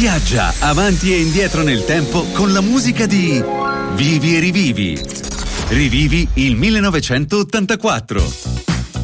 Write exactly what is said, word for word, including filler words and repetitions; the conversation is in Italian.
Viaggia avanti e indietro nel tempo con la musica di Vivi e rivivi. Rivivi il millenovecentottantaquattro.